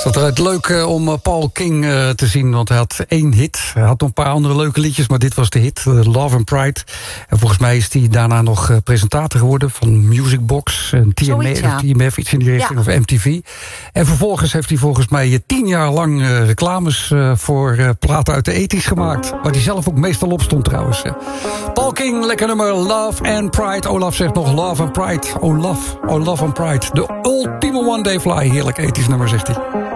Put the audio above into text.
Het was leuk om Paul King te zien, want hij had 1 hit. Hij had nog een paar andere leuke liedjes, maar dit was de hit, Love and Pride. En volgens mij is hij daarna nog presentator geworden van Musicbox en TMF, iets in die richting, of MTV. En vervolgens heeft hij volgens mij 10 jaar lang reclames voor platen uit de 80's gemaakt. Waar hij zelf ook meestal op stond trouwens. Paul King, lekker nummer, Love and Pride. Olaf zegt nog Love and Pride. Oh, Love and Pride. De ultieme One Day Fly, heerlijk 80's nummer, zegt hij.